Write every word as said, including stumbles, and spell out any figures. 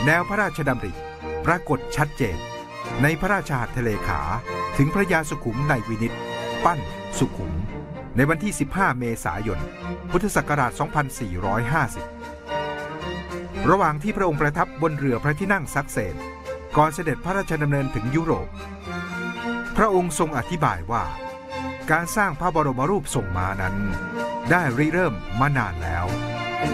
แนวพระราชดำริปรากฏชัดเจนในพระราชหัตถเลขาถึงพระยาสุขุมในวินิจปั้นสุขุมในวันที่สิบห้าเมษายนพุทธศักราชสองพันสี่ร้อยห้าสิบระหว่างที่พระองค์ประทับบนเรือพระที่นั่งซักเซนก่อนเสด็จพระราชดำเนินถึงยุโรปพระองค์ทรงอธิบายว่าการสร้างพระบรมรูปทรงม้านั้นได้ริเริ่มมานานแล้ว